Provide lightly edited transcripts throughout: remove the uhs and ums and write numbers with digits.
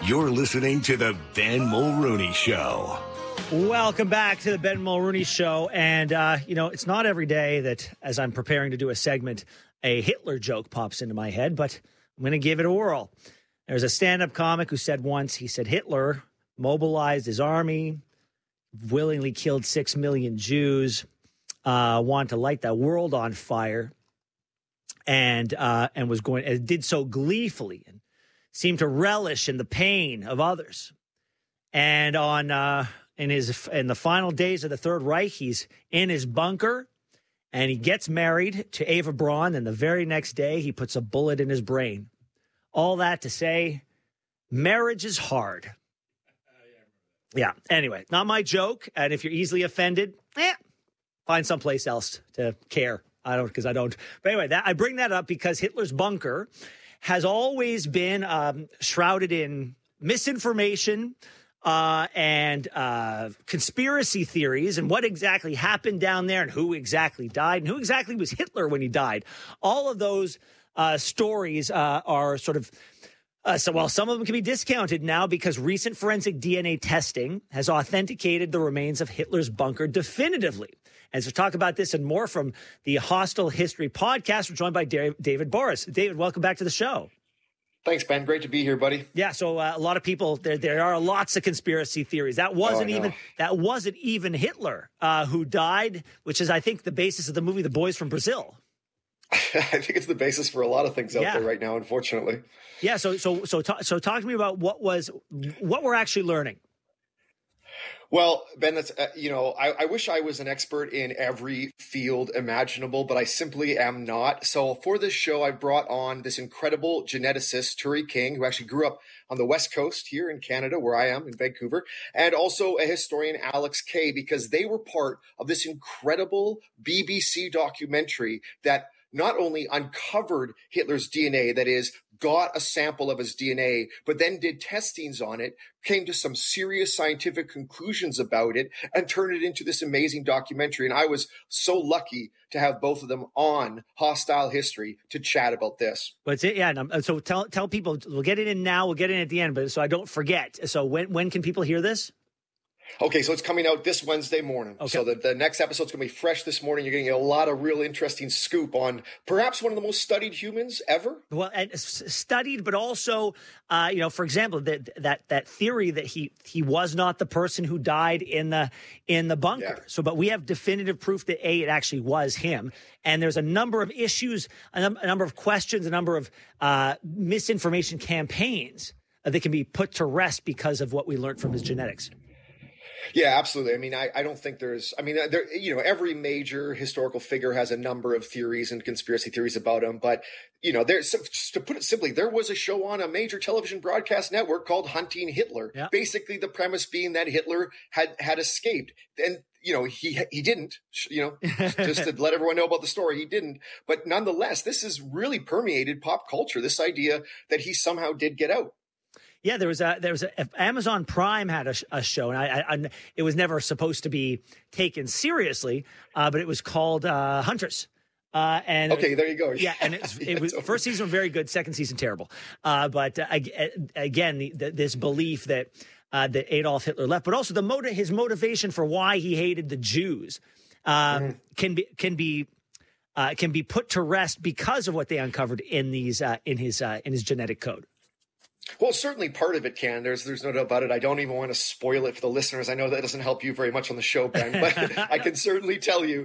You're listening to the Ben Mulrooney Show. Welcome back to the Ben Mulrooney Show. And, it's not every day that as I'm preparing to do a segment, a Hitler joke pops into my head, but I'm going to give it a whirl. There's a stand-up comic who said once, he said, Hitler mobilized his army, willingly killed 6 million Jews, wanted to light the world on fire, and did so gleefully and seemed to relish in the pain of others. And in the final days of the Third Reich, he's in his bunker and he gets married to Eva Braun. And the very next day, he puts a bullet in his brain. All that to say, marriage is hard. Yeah. Anyway, not my joke. And if you're easily offended, find someplace else to care. I don't. But anyway, I bring that up because Hitler's bunker has always been shrouded in misinformation and conspiracy theories and what exactly happened down there and who exactly died and who exactly was Hitler when he died. All of those stories are sort of some of them can be discounted now because recent forensic DNA testing has authenticated the remains of Hitler's bunker definitively. And so talk about this and more from the Hostile History podcast. We're joined by David Boris. David, welcome back to the show. Thanks, Ben. Great to be here, buddy. Yeah, so a lot of people, there are lots of conspiracy theories. That wasn't even Hitler who died, which is, I think, the basis of the movie The Boys from Brazil. I think it's the basis for a lot of things out there right now, unfortunately. Yeah, so talk to me about what we're actually learning. Well, Ben, that's I wish I was an expert in every field imaginable, but I simply am not. So for this show, I brought on this incredible geneticist, Turi King, who actually grew up on the West Coast here in Canada, where I am in Vancouver, and also a historian, Alex Kay, because they were part of this incredible BBC documentary that not only uncovered Hitler's DNA, that is, got a sample of his DNA, but then did testings on it, came to some serious scientific conclusions about it, and turned it into this amazing documentary. And I was so lucky to have both of them on Hostile History to chat about this. But so tell people, we'll get it in now, we'll get it in at the end, but so I don't forget. So when can people hear this? Okay, so it's coming out this Wednesday morning. Okay. So the next episode's going to be fresh this morning. You're going to get a lot of real interesting scoop on perhaps one of the most studied humans ever. Well, and studied, but also, for example, that theory that he was not the person who died in the bunker. Yeah. So, but we have definitive proof that it actually was him. And there's a number of issues, a number of questions, a number of misinformation campaigns that can be put to rest because of what we learned from his genetics. Yeah, absolutely. I mean, I don't think every major historical figure has a number of theories and conspiracy theories about him. But, to put it simply, there was a show on a major television broadcast network called Hunting Hitler. Yeah. Basically, the premise being that Hitler had escaped. And, he didn't, just to let everyone know about the story, he didn't. But nonetheless, this has really permeated pop culture, this idea that he somehow did get out. Yeah, there was Amazon Prime had a show, and it was never supposed to be taken seriously, but it was called Hunters. Okay, there you go. Yeah, and it was first season very good, second season terrible. But again, this belief that Adolf Hitler left, but also his motivation for why he hated the Jews can be put to rest because of what they uncovered in his genetic code. Well, certainly part of it can. There's no doubt about it. I don't even want to spoil it for the listeners. I know that doesn't help you very much on the show, Ben, but I can certainly tell you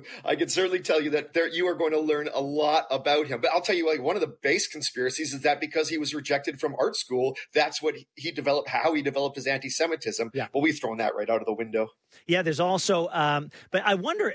that you are going to learn a lot about him. But I'll tell you, one of the base conspiracies is that because he was rejected from art school, that's what how he developed his anti-Semitism. Yeah. But we've thrown that right out of the window. Yeah, there's also, but I wonder,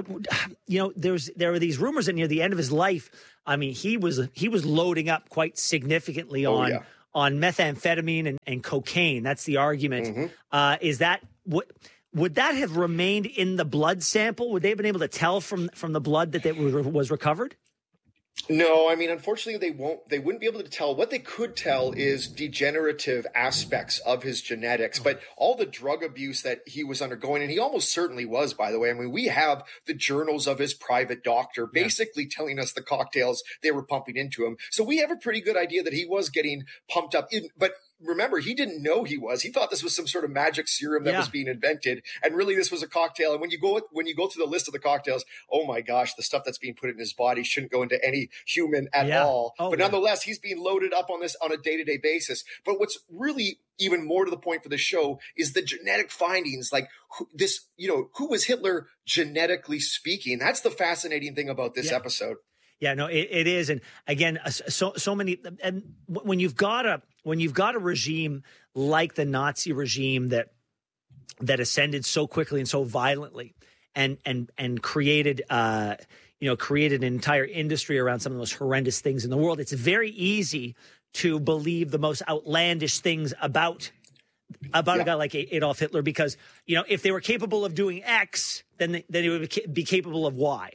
there were these rumors that near the end of his life, I mean, he was loading up quite significantly on methamphetamine and cocaine. That's the argument. Mm-hmm. Would that have remained in the blood sample? Would they have been able to tell from the blood that was recovered? No, I mean, unfortunately, they wouldn't be able to tell. What they could tell is degenerative aspects of his genetics, but all the drug abuse that he was undergoing, and he almost certainly was, by the way. I mean, we have the journals of his private doctor basically telling us the cocktails they were pumping into him. So we have a pretty good idea that he was getting pumped up. But remember, he didn't know he was. He thought this was some sort of magic serum that was being invented, and really this was a cocktail. And when you go through the list of the cocktails, oh my gosh, the stuff that's being put in his body shouldn't go into any human at all. But nonetheless, he's being loaded up on this on a day-to-day basis. But what's really even more to the point for the show is the genetic findings. Like who was Hitler genetically speaking? That's the fascinating thing about this episode. Yeah, no, it is. And again, so many, and when you've got a regime like the Nazi regime that ascended so quickly and so violently and created, created an entire industry around some of the most horrendous things in the world, it's very easy to believe the most outlandish things about a guy like Adolf Hitler, because, if they were capable of doing X, then they would be capable of Y.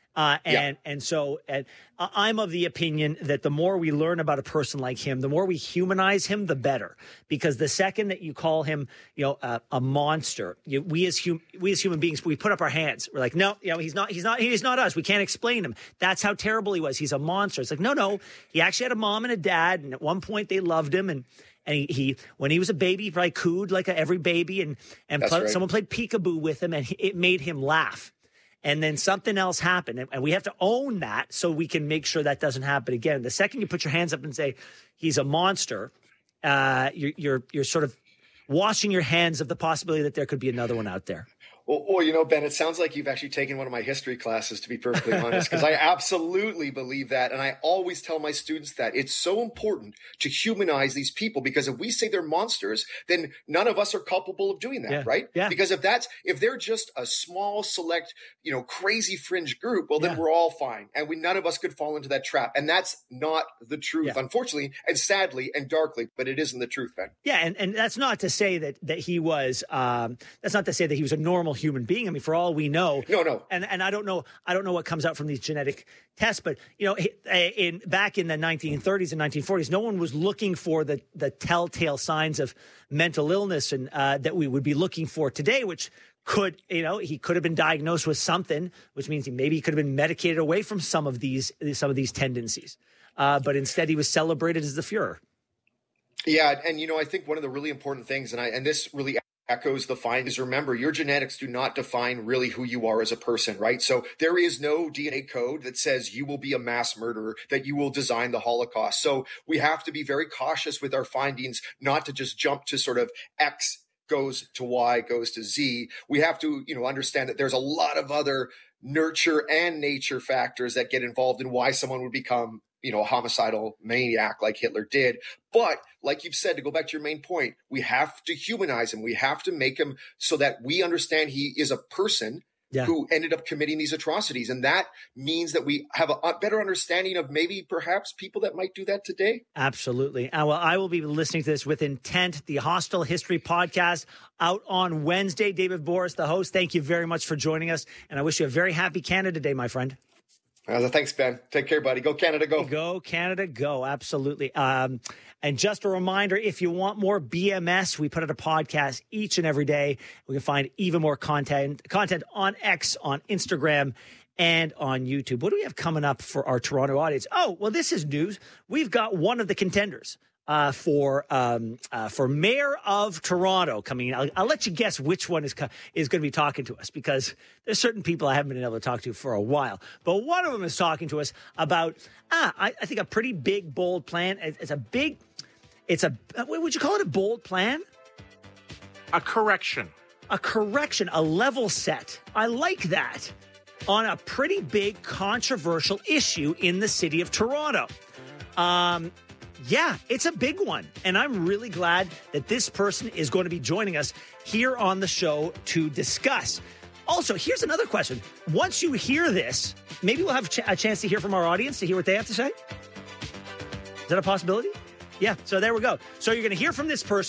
And so I'm of the opinion that the more we learn about a person like him, the more we humanize him, the better. Because the second that you call him, a monster, we as human beings, we put up our hands. We're like, no, he's not us. We can't explain him. That's how terrible he was. He's a monster. It's like, no, he actually had a mom and a dad, and at one point they loved him, and he when he was a baby, he probably cooed like every baby, and someone played peekaboo with him, and it made him laugh. And then something else happened, and we have to own that so we can make sure that doesn't happen again. The second you put your hands up and say he's a monster, you're sort of washing your hands of the possibility that there could be another one out there. Well, Ben, it sounds like you've actually taken one of my history classes, to be perfectly honest, because I absolutely believe that. And I always tell my students that it's so important to humanize these people, because if we say they're monsters, then none of us are culpable of doing that, right? Yeah. Because if they're just a small, select, crazy fringe group, well, then we're all fine. And none of us could fall into that trap. And that's not the truth, unfortunately, and sadly and darkly, but it isn't the truth, Ben. Yeah. And that's not to say that he was, that's not to say that he was a normal human being. I mean, for all we know, no. And I don't know what comes out from these genetic tests, but back in the 1930s and 1940s, no one was looking for the telltale signs of mental illness and that we would be looking for today, which could, he could have been diagnosed with something, which means he could have been medicated away from some of these tendencies. But instead he was celebrated as the Fuhrer. Yeah. And, I think one of the really important things, and this really echoes the findings. Remember, your genetics do not define really who you are as a person, right? So there is no DNA code that says you will be a mass murderer, that you will design the Holocaust. So we have to be very cautious with our findings, not to just jump to sort of X goes to Y, goes to Z. We have to, understand that there's a lot of other nurture and nature factors that get involved in why someone would become a homicidal maniac like Hitler did. But like you've said, to go back to your main point, we have to humanize him. We have to make him so that we understand he is a person who ended up committing these atrocities. And that means that we have a better understanding of maybe perhaps people that might do that today. Absolutely. Well, I will be listening to this with intent. The Hostile History podcast out on Wednesday. David Borys, the host, thank you very much for joining us. And I wish you a very happy Canada Day, my friend. Thanks, Ben. Take care, buddy. Go Canada, go. Go Canada, go. Absolutely. And just a reminder, if you want more BMS, we put out a podcast each and every day. We can find even more content on X, on Instagram, and on YouTube. What do we have coming up for our Toronto audience? Oh, well, this is news. We've got one of the contenders for mayor of Toronto coming in. I'll let you guess which one is going to be talking to us, because there's certain people I haven't been able to talk to for a while. But one of them is talking to us about, I think, a pretty big, bold plan. What would you call it, a bold plan? A correction, a level set. I like that. On a pretty big, controversial issue in the city of Toronto. Yeah, it's a big one. And I'm really glad that this person is going to be joining us here on the show to discuss. Also, here's another question. Once you hear this, maybe we'll have a chance to hear from our audience, to hear what they have to say. Is that a possibility? Yeah, so there we go. So you're going to hear from this person.